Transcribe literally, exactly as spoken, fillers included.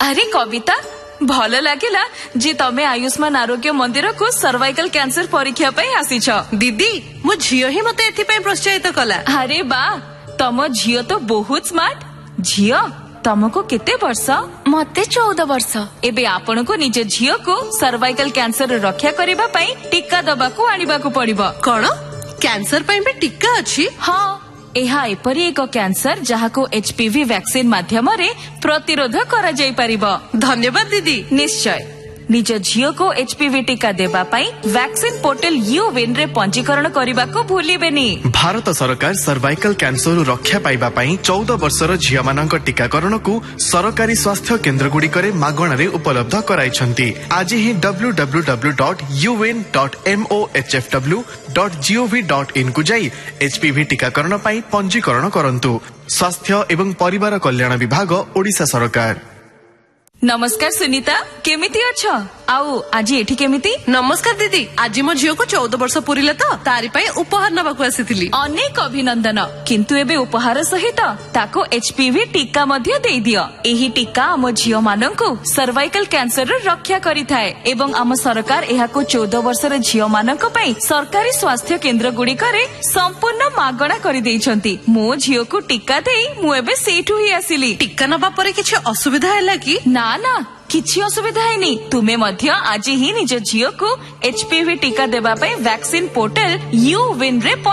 अरे कविता भल लगिला जे तमे आयुष्मान आरोग्य मंदिर को सर्वाइकल कैंसर परीक्षा पे आसीछ। दीदी मो झियो ही मते एथि पे प्रोत्साहित कला। अरे बा तम झियो तो बहुत स्मार्ट। झियो तुमको केते वर्ष? मते चौदह वर्ष। एबे आपण को निज झियो को सर्वाइकल कैंसर रक्षा करिबा पई टीका दबा को आनिबा को पड़िबो। कोन कैंसर पई भी टीका अछि? हाँ एहा एपरी एक कैंसर जहाको एचपीवी वैक्सीन माध्यम रे प्रतिरोध करा जाई परिबो। धन्यवाद दीदी। निश्चय निज झियो को एचपीवी टीका देबा पई वैक्सीन पोर्टल यू विन रे पंजीकरण करबा को भूलिबेनी। भारत सरकार सर्वाइकल कैंसर रक्षा पाइबा पई चौदह वर्षर झियो मानक टीकाकरण को सरकारी स्वास्थ्य केन्द्र गुड़िक मागण रे उपलब्ध कराइछंती। आज ही W W W dot U win dot M O H F W dot G O V dot in को जाई एचपीवी टीकाकरण पई पंजीकरण करंतु। स्वास्थ्य एवं परिवार कल्याण विभाग ओडिशा सरकार। नमस्कार सुनीता केमिति अछ? आउ आज एठी केमिति? नमस्कार दीदी आज मो झियो को चौदह वर्ष पुरिले तो तारि पई उपहार नबाकू आसीथिली। अनेक अभिनंदन। किंतु एबे उपहार सहित ताको एचपीवी टीका मध्ये देई दियो। एही टीका हम झियो माननकु सर्वाइकल कैंसर रक्षा करिथाए एवं हम सरकार एहाको चौदह वर्षर झियो माननक पई सरकारी स्वास्थ्य केन्द्र गुड़िक रे संपूर्ण मागणा करि देइछंती। मो झियो को टीका देई मु एबे सेठु ही आसिली। टीका नबा परे किछि असुविधा हैला कि? ना ना किछि असुविधा हैनी। तुमे मध्य आज ही निज झियो को एचपीवी टीका देबा पई वैक्सीन पोर्टल यू विन रे